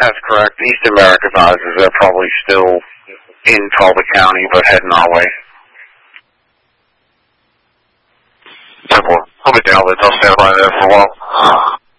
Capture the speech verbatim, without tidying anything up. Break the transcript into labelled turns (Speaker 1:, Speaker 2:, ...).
Speaker 1: That's correct. East America advises they're probably still in Talbot County, but heading our way.
Speaker 2: ten four. I'll be down there. I'll stand by there for a while.